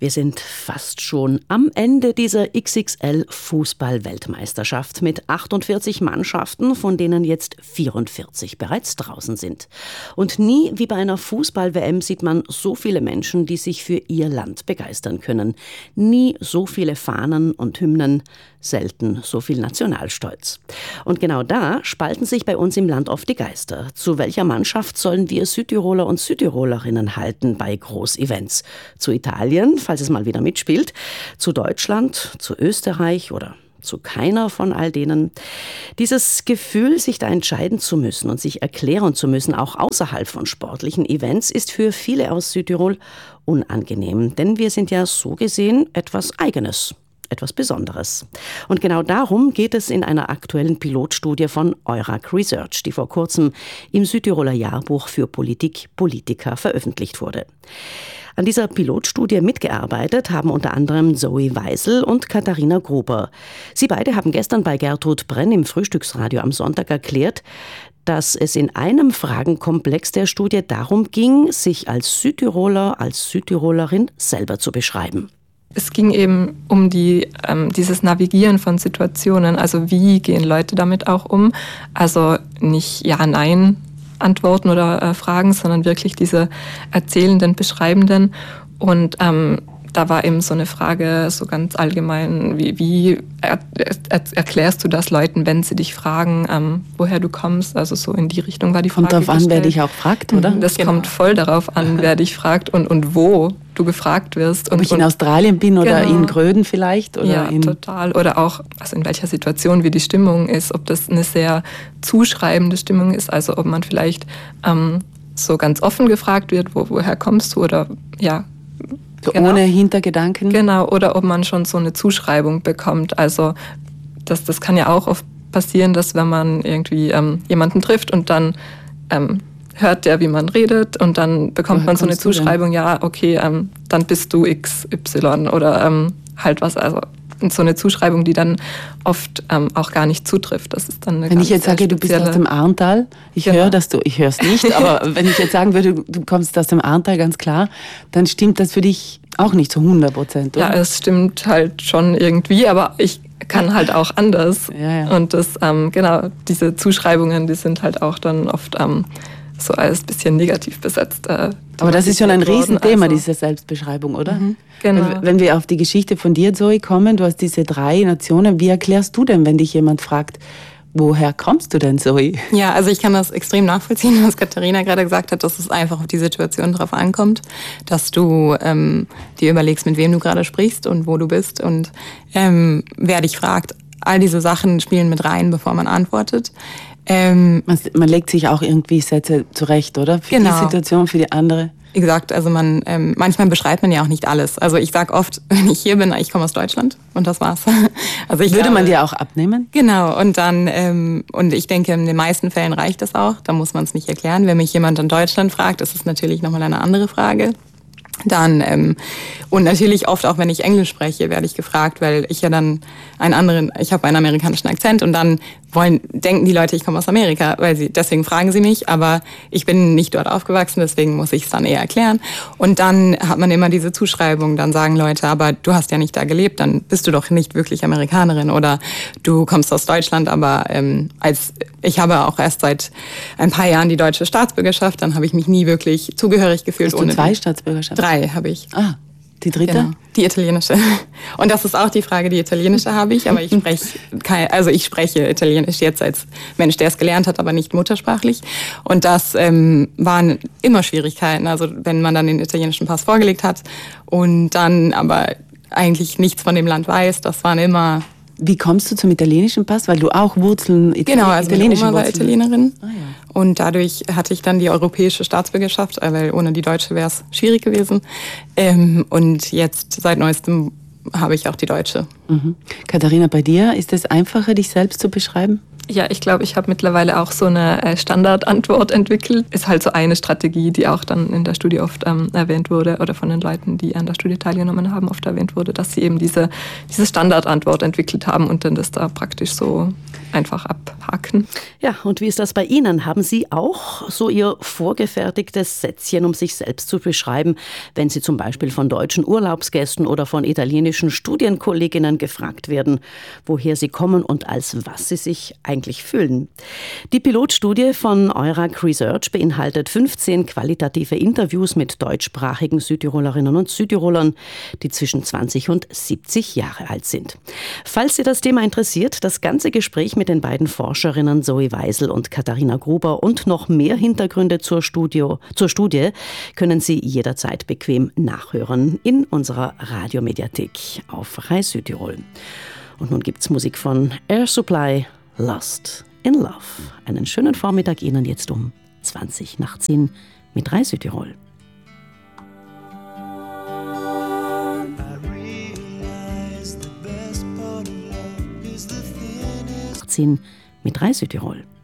Wir sind fast schon am Ende dieser XXL-Fußball-Weltmeisterschaft mit 48 Mannschaften, von denen jetzt 44 bereits draußen sind. Und nie wie bei einer Fußball-WM sieht man so viele Menschen, die sich für ihr Land begeistern können. Nie so viele Fahnen und Hymnen, selten so viel Nationalstolz. Und genau da spalten sich bei uns im Land oft die Geister. Zu welcher Mannschaft sollen wir Südtiroler und Südtirolerinnen halten bei Großevents? Zu Italien, falls es mal wieder mitspielt, zu Deutschland, zu Österreich oder zu keiner von all denen. Dieses Gefühl, sich da entscheiden zu müssen und sich erklären zu müssen, auch außerhalb von sportlichen Events, ist für viele aus Südtirol unangenehm. Denn wir sind ja so gesehen etwas Eigenes. Etwas Besonderes. Und genau darum geht es in einer aktuellen Pilotstudie von Eurac Research, die vor kurzem im Südtiroler Jahrbuch für Politik, Politiker veröffentlicht wurde. An dieser Pilotstudie mitgearbeitet haben unter anderem Zoe Weisel und Katharina Gruber. Sie beide haben gestern bei Gertrud Brenn im Frühstücksradio am Sonntag erklärt, dass es in einem Fragenkomplex der Studie darum ging, sich als Südtiroler, als Südtirolerin selber zu beschreiben. Es ging eben um dieses Navigieren von Situationen. Also wie gehen Leute damit auch um? Also nicht Ja, Nein Antworten oder Fragen, sondern wirklich diese erzählenden, beschreibenden. Und da war eben so eine Frage so ganz allgemein, wie erklärst du das Leuten, wenn sie dich fragen, woher du kommst? Also so in die Richtung war die Frage gestellt. Kommt darauf an, wer dich auch fragt, oder? Das kommt voll darauf an, wer dich fragt und wo du gefragt wirst. Ob ich in Australien bin oder in Gröden vielleicht? Oder ja, total. Oder auch, also in welcher Situation, wie die Stimmung ist, ob das eine sehr zuschreibende Stimmung ist, also ob man vielleicht so ganz offen gefragt wird, woher kommst du oder ja. So genau. Ohne Hintergedanken? Genau, oder ob man schon so eine Zuschreibung bekommt. Also das kann ja auch oft passieren, dass wenn man irgendwie jemanden trifft und dann hört der, wie man redet und dann bekommt man so eine Zuschreibung, ja, okay, dann bist du XY oder halt was, also so eine Zuschreibung, die dann oft auch gar nicht zutrifft. Das ist dann eine wenn ich jetzt sage, du bist aus dem Ahrntal, ich höre es nicht, aber wenn ich jetzt sagen würde, du kommst aus dem Ahrntal, ganz klar, dann stimmt das für dich auch nicht zu 100%, oder? Ja, es stimmt halt schon irgendwie, aber ich kann halt auch anders. Ja. Und das, genau, diese Zuschreibungen, die sind halt auch dann oft so als bisschen negativ besetzt. Aber das ist schon ein Riesenthema, diese Selbstbeschreibung, oder? Genau. Wenn wir auf die Geschichte von dir, Zoe, kommen, du hast diese 3 Nationen, wie erklärst du denn, wenn dich jemand fragt, woher kommst du denn, Zoe? Ja, also ich kann das extrem nachvollziehen, was Katharina gerade gesagt hat, dass es einfach auf die Situation drauf ankommt, dass du dir überlegst, mit wem du gerade sprichst und wo du bist und wer dich fragt. All diese Sachen spielen mit rein, bevor man antwortet. Man legt sich auch irgendwie Sätze zurecht, oder? Für die Situation, für die andere. Wie gesagt, also manchmal beschreibt man ja auch nicht alles. Also ich sage oft, wenn ich hier bin, ich komme aus Deutschland und das war's. Also würde man dir auch abnehmen? Genau, und dann, und ich denke, in den meisten Fällen reicht das auch, da muss man es nicht erklären. Wenn mich jemand in Deutschland fragt, ist es natürlich nochmal eine andere Frage. Dann, und natürlich oft auch, wenn ich Englisch spreche, werde ich gefragt, weil ich ja dann ich habe einen amerikanischen Akzent und dann denken die Leute, ich komme aus Amerika, deswegen fragen sie mich, aber ich bin nicht dort aufgewachsen, deswegen muss ich es dann eher erklären. Und dann hat man immer diese Zuschreibung, dann sagen Leute, aber du hast ja nicht da gelebt, dann bist du doch nicht wirklich Amerikanerin oder du kommst aus Deutschland, aber ich habe auch erst seit ein paar Jahren die deutsche Staatsbürgerschaft, dann habe ich mich nie wirklich zugehörig gefühlt. Hast du 2 Staatsbürgerschaften? 3 habe ich. Ah, die 3.? Genau, die italienische. Und das ist auch die Frage, die italienische habe ich, aber ich spreche Italienisch jetzt als Mensch, der es gelernt hat, aber nicht muttersprachlich. Und das waren immer Schwierigkeiten, also wenn man dann den italienischen Pass vorgelegt hat und dann aber eigentlich nichts von dem Land weiß, das waren immer... Wie kommst du zum italienischen Pass? Weil du auch Wurzeln, genau, also meine Oma war Italienerin. Ah, ja. Und dadurch hatte ich dann die europäische Staatsbürgerschaft, weil ohne die deutsche wäre es schwierig gewesen. Und jetzt seit neuestem habe ich auch die deutsche. Mhm. Katharina, bei dir ist es einfacher, dich selbst zu beschreiben? Ja, ich glaube, ich habe mittlerweile auch so eine Standardantwort entwickelt. Ist halt so eine Strategie, die auch dann in der Studie oft erwähnt wurde oder von den Leuten, die an der Studie teilgenommen haben, oft erwähnt wurde, dass sie eben diese Standardantwort entwickelt haben und dann das da praktisch so einfach abhaken. Ja, und wie ist das bei Ihnen? Haben Sie auch so Ihr vorgefertigtes Sätzchen, um sich selbst zu beschreiben, wenn Sie zum Beispiel von deutschen Urlaubsgästen oder von italienischen Studienkolleginnen gefragt werden, woher sie kommen und als was sie sich eigentlich fühlen? Die Pilotstudie von Eurac Research beinhaltet 15 qualitative Interviews mit deutschsprachigen Südtirolerinnen und Südtirolern, die zwischen 20 und 70 Jahre alt sind. Falls Sie das Thema interessiert, das ganze Gespräch mit den beiden Forscherinnen Zoe Weisel und Katharina Gruber und noch mehr Hintergründe zur Studie können Sie jederzeit bequem nachhören in unserer Radiomediathek auf Rai Südtirol. Und nun gibt's Musik von Air Supply, Lost in Love. Einen schönen Vormittag Ihnen jetzt um 20 nach 10 mit Rai Südtirol. Mit Rai Südtirol.